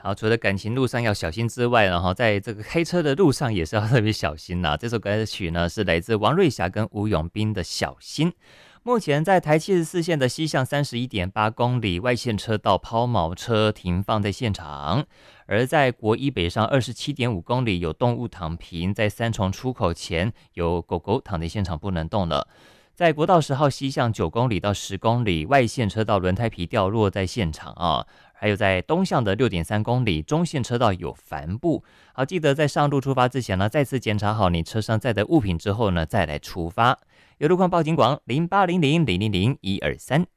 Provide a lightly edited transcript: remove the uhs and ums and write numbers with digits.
好，除了感情路上要小心之外，然后在这个开车的路上也是要特别小心呐、这首歌曲呢是来自王瑞霞跟吴永斌的《小心》。目前在台74线的西向31.8公里外线车道抛锚车停放在现场，而在国一北上27.5公里有动物躺平，在三重出口前有狗狗躺在现场不能动了。在国道10号西向9公里到10公里外线车道轮胎皮掉落在现场啊，还有在东向的6.3公里中线车道有帆布。好，记得在上路出发之前呢，再次检查好你车上载的物品之后呢，再来出发。有路况报警广0800000123。